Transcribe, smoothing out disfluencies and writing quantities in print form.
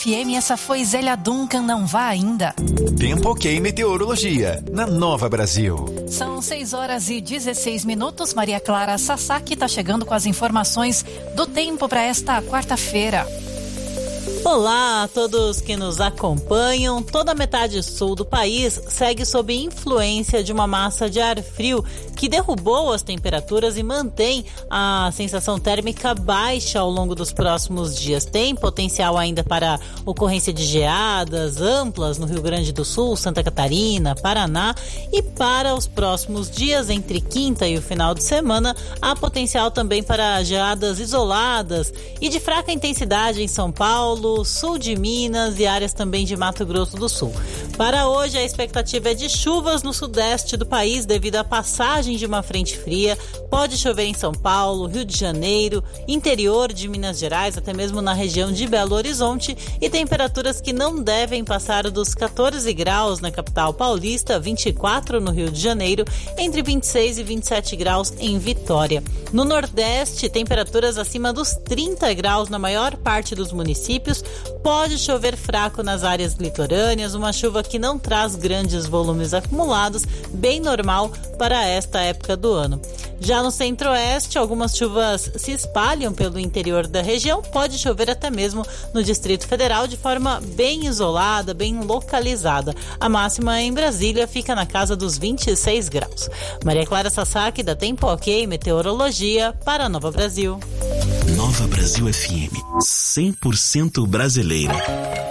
FM, essa foi Zélia Duncan, não vá ainda. Tempo ok meteorologia, na Nova Brasil. São 6h16, Maria Clara Sasaki está chegando com as informações do tempo para esta quarta-feira. Olá a todos que nos acompanham. Toda a metade sul do país segue sob influência de uma massa de ar frio que derrubou as temperaturas e mantém a sensação térmica baixa ao longo dos próximos dias. Tem potencial ainda para ocorrência de geadas amplas no Rio Grande do Sul, Santa Catarina, Paraná, e para os próximos dias, entre quinta e o final de semana, há potencial também para geadas isoladas e de fraca intensidade em São Paulo, sul de Minas e áreas também de Mato Grosso do Sul. Para hoje, a expectativa é de chuvas no sudeste do país devido à passagem de uma frente fria. Pode chover em São Paulo, Rio de Janeiro, interior de Minas Gerais, até mesmo na região de Belo Horizonte, e temperaturas que não devem passar dos 14 graus na capital paulista, 24 no Rio de Janeiro, entre 26 e 27 graus em Vitória. No Nordeste, temperaturas acima dos 30 graus na maior parte dos municípios. Pode chover fraco nas áreas litorâneas, uma chuva que não traz grandes volumes acumulados, bem normal para esta época do ano. Já no centro-oeste, algumas chuvas se espalham pelo interior da região, pode chover até mesmo no Distrito Federal de forma bem isolada, bem localizada. A máxima em Brasília fica na casa dos 26 graus. Maria Clara Sasaki, da Tempo Ok Meteorologia, para a Nova Brasil. Nova Brasil FM, 100% brasileira.